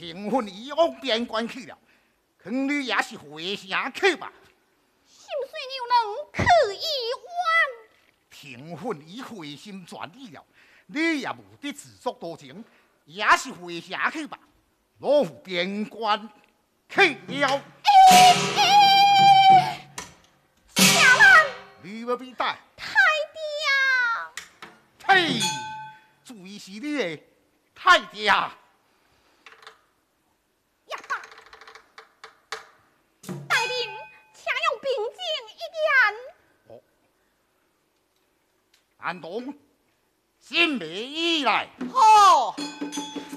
平婚已往边关去了，肯定也是回城去吧？ 心碎又能去一弯？ 平婚已回心转意了，你也无得自作多情，也是回城去吧？落户边关去了。 下人， 你要必带。 太爹。 嘿，注意是你的太爹。 呀爸，带领请用平静一点。 安东，新梅以来。 好。